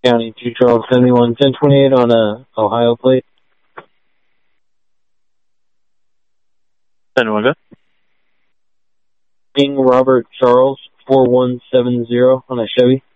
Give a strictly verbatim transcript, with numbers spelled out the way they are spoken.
County, two twelve seventy-one ten twenty-eight on a Ohio plate. ten one, go. King Robert Charles, four one seven zero on a Chevy.